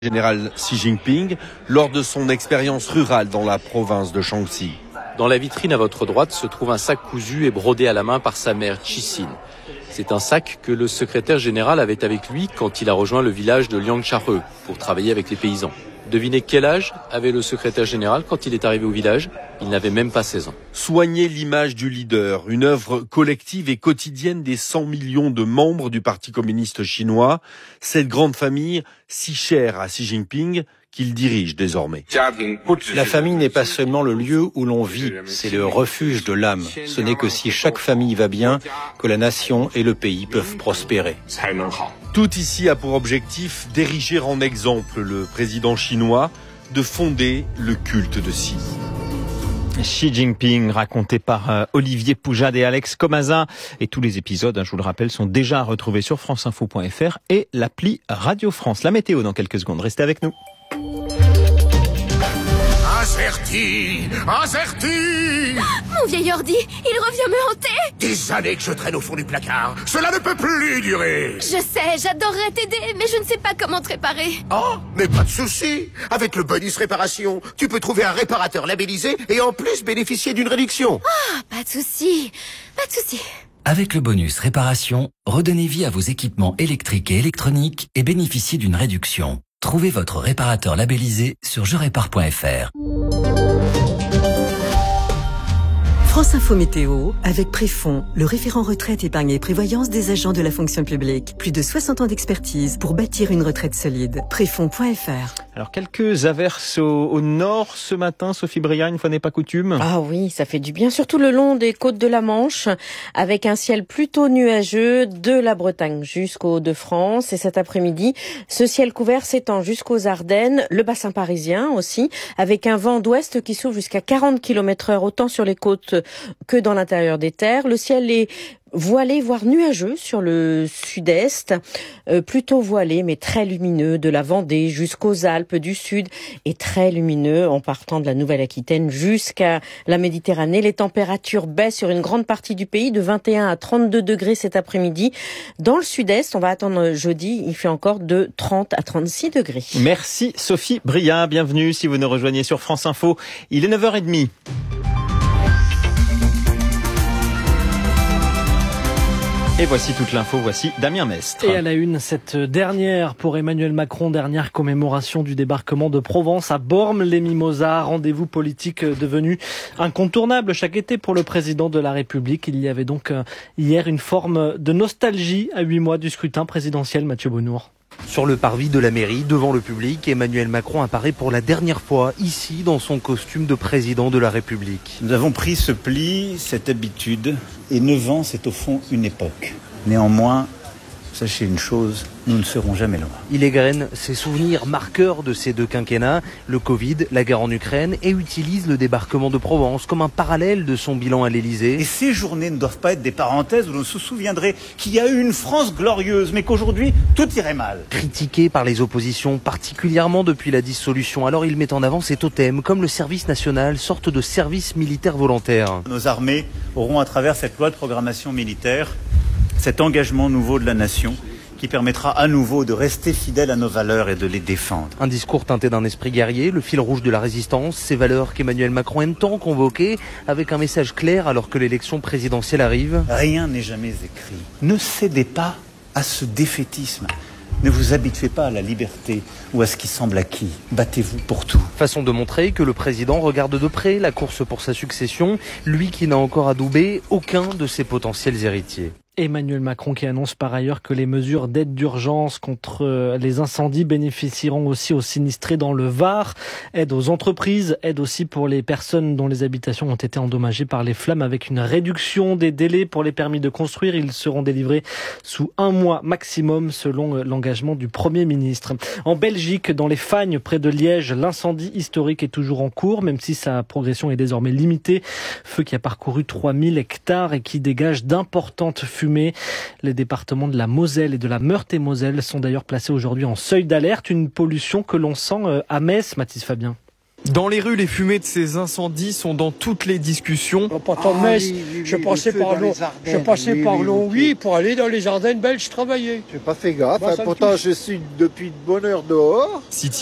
Général Xi Jinping lors de son expérience rurale dans la province de Shaanxi. Dans la vitrine à votre droite se trouve un sac cousu et brodé à la main par sa mère Cixin. C'est un sac que le secrétaire général avait avec lui quand il a rejoint le village de Liangchare pour travailler avec les paysans. Devinez quel âge avait le secrétaire général quand il est arrivé au village ? Il n'avait même pas 16 ans. Soigner l'image du leader, une œuvre collective et quotidienne des 100 millions de membres du Parti communiste chinois, cette grande famille si chère à Xi Jinping qu'il dirige désormais. La famille n'est pas seulement le lieu où l'on vit, c'est le refuge de l'âme. Ce n'est que si chaque famille va bien que la nation et le pays peuvent prospérer. Tout ici a pour objectif d'ériger en exemple le président chinois, de fonder le culte de Xi. Xi Jinping, raconté par Olivier Poujade et Alex Comaza. Et tous les épisodes, je vous le rappelle, sont déjà retrouvés sur franceinfo.fr et l'appli Radio France. La météo dans quelques secondes. Restez avec nous. Averti. Mon vieil ordi, il revient me hanter. Des années que je traîne au fond du placard. Cela ne peut plus durer. Je sais, j'adorerais t'aider, mais je ne sais pas comment te réparer. Oh, mais pas de souci. Avec le bonus réparation, tu peux trouver un réparateur labellisé et en plus bénéficier d'une réduction. Ah, pas de souci, pas de souci. Avec le bonus réparation, redonnez vie à vos équipements électriques et électroniques et bénéficiez d'une réduction. Trouvez votre réparateur labellisé sur jerépare.fr. France Info Météo, avec Préfond, le référent retraite, épargne et prévoyance des agents de la fonction publique. Plus de 60 ans d'expertise pour bâtir une retraite solide. Préfond.fr. Alors, quelques averses au nord ce matin, Sophie Briand, une fois n'est pas coutume. Ah oui, ça fait du bien, surtout le long des côtes de la Manche, avec un ciel plutôt nuageux de la Bretagne jusqu'aux Hauts-de-France. Et cet après-midi, ce ciel couvert s'étend jusqu'aux Ardennes, le bassin parisien aussi, avec un vent d'ouest qui souffle jusqu'à 40 km/h, autant sur les côtes que dans l'intérieur des terres. Le ciel est voilé, voire nuageux sur le sud-est, plutôt voilé mais très lumineux de la Vendée jusqu'aux Alpes du Sud et très lumineux en partant de la Nouvelle-Aquitaine jusqu'à la Méditerranée. Les températures baissent sur une grande partie du pays de 21 à 32 degrés cet après-midi. Dans le sud-est, on va attendre jeudi, il fait encore de 30 à 36 degrés. Merci Sophie Briand, bienvenue si vous nous rejoignez sur France Info. Il est 9h30. Et voici toute l'info, voici Damien Mestre. Et à la une, cette dernière pour Emmanuel Macron, dernière commémoration du débarquement de Provence à Bormes-les-Mimosas. Rendez-vous politique devenu incontournable chaque été pour le président de la République. Il y avait donc hier une forme de nostalgie à 8 mois du scrutin présidentiel, Mathieu Bonnour. Sur le parvis de la mairie, devant le public, Emmanuel Macron apparaît pour la dernière fois ici dans son costume de président de la République. Nous avons pris ce pli, cette habitude, et 9 ans, c'est au fond une époque. Néanmoins, sachez une chose, nous ne serons jamais loin. Il égrène ses souvenirs marqueurs de ces deux quinquennats, le Covid, la guerre en Ukraine, et utilise le débarquement de Provence comme un parallèle de son bilan à l'Élysée. Et ces journées ne doivent pas être des parenthèses où l'on se souviendrait qu'il y a eu une France glorieuse, mais qu'aujourd'hui, tout irait mal. Critiqué par les oppositions, particulièrement depuis la dissolution, alors il met en avant ses totems, comme le service national, sorte de service militaire volontaire. Nos armées auront, à travers cette loi de programmation militaire, cet engagement nouveau de la nation qui permettra à nouveau de rester fidèles à nos valeurs et de les défendre. Un discours teinté d'un esprit guerrier, le fil rouge de la résistance, ces valeurs qu'Emmanuel Macron aime tant convoquer, avec un message clair alors que l'élection présidentielle arrive. Rien n'est jamais écrit. Ne cédez pas à ce défaitisme. Ne vous habituez pas à la liberté ou à ce qui semble acquis. Battez-vous pour tout. Façon de montrer que le président regarde de près la course pour sa succession, lui qui n'a encore adoubé aucun de ses potentiels héritiers. Emmanuel Macron qui annonce par ailleurs que les mesures d'aide d'urgence contre les incendies bénéficieront aussi aux sinistrés dans le Var. Aide aux entreprises, aide aussi pour les personnes dont les habitations ont été endommagées par les flammes avec une réduction des délais pour les permis de construire. Ils seront délivrés sous 1 mois maximum selon l'engagement du Premier ministre. En Belgique, dans les Fagnes, près de Liège, l'incendie historique est toujours en cours, même si sa progression est désormais limitée. Feu qui a parcouru 3000 hectares et qui dégage d'importantes fumées. Les départements de la Moselle et de la Meurthe-et-Moselle sont d'ailleurs placés aujourd'hui en seuil d'alerte, une pollution que l'on sent à Metz, Mathis Fabien. Dans les rues, les fumées de ces incendies sont dans toutes les discussions. Je passais par Longwy pour aller dans les Ardennes belges travailler. J'ai pas fait gaffe, pourtant je suis depuis de bonne heure dehors.